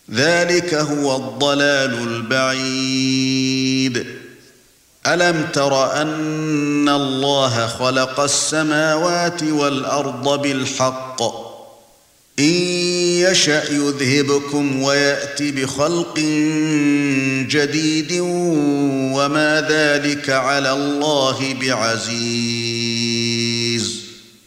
ذلك هو الضلال البعيد. ألم تر أن الله خلق السماوات والأرض بالحق إن يشأ يذهبكم ويأتي بخلق جديد وما ذلك على الله بعزيز.